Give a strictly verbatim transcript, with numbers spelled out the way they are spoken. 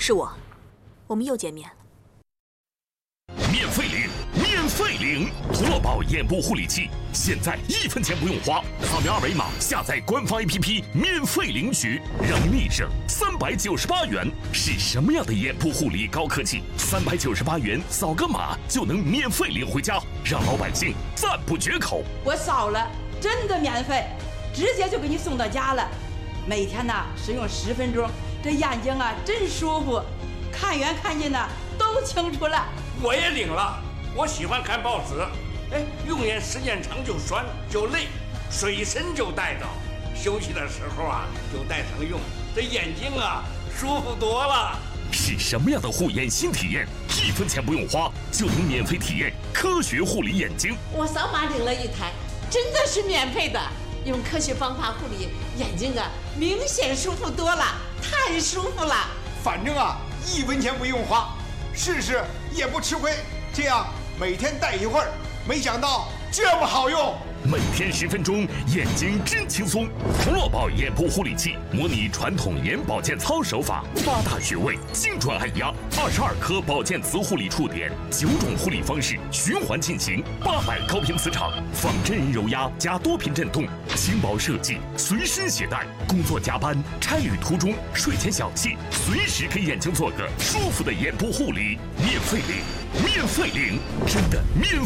是我，我们又见面了。 免费领，免费领！图乐宝眼部护理器，现在一分钱不用花，扫描二维码下载官方 A P P， 免费领取，让你省三百九十八元。是什么样的眼部护理高科技？三百九十八元扫个码就能免费领回家，让老百姓赞不绝口。 我扫了，真的免费，直接就给你送到家了。每天呢使用十分钟，这眼睛啊真舒服，看远看近呢都清楚了。 我也领了，我喜欢看报纸，哎，用眼时间长就酸就累，水参就带着，休息的时候啊就带上用，这眼睛啊舒服多了。 是什么样的护眼新体验？一分钱不用花就能免费体验科学护理眼睛。 我扫码领了一台，真的是免费的，用科学方法护理眼睛啊，明显舒服多了，太舒服了。 反正啊，一分钱不用花，试试也不吃亏。这样每天戴一会儿，没想到这么好用。 每天十分钟，眼睛真轻松。图乐宝眼部护理器模拟传统眼保健操手法，八大穴位精准按压，二十二颗保健磁护理触点，九种护理方式循环进行，八百高频磁场，仿真人揉压加多频震动，轻薄设计，随身携带。工作加班、差旅途中、睡前小憩，随时给眼睛做个舒服的眼部护理，免费领，免费领，真的免费。